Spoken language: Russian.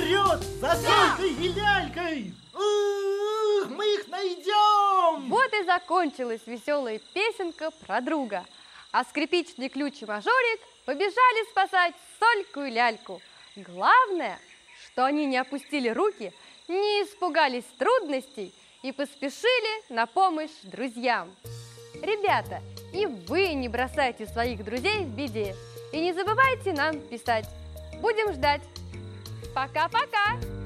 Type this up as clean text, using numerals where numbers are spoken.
Вперед за Солькой и Лялькой! Мы их найдем! Вот и закончилась веселая песенка про друга. А скрипичный ключ и мажорик побежали спасать Сольку и Ляльку. Главное, что они не опустили руки, не испугались трудностей и поспешили на помощь друзьям. Ребята, и вы не бросайте своих друзей в беде. И не забывайте нам писать. Будем ждать. Пока-пока!